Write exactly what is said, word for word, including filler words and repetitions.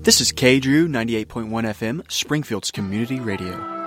This is K Drew ninety-eight point one F M, Springfield's community radio.